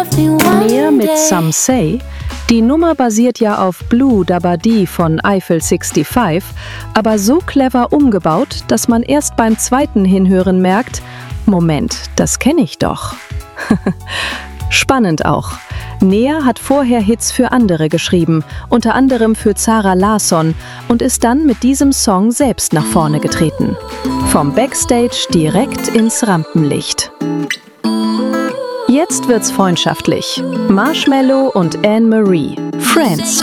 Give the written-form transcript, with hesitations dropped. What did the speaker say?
Näher mit Some Say. Die Nummer basiert ja auf Blue Dabadi von Eiffel 65, aber so clever umgebaut, dass man erst beim zweiten Hinhören merkt, Moment, das kenne ich doch. Spannend auch. Nea hat vorher Hits für andere geschrieben, unter anderem für Zara Larsson, und ist dann mit diesem Song selbst nach vorne getreten. Vom Backstage direkt ins Rampenlicht. Jetzt wird's freundschaftlich. Marshmello und Anne-Marie, Friends.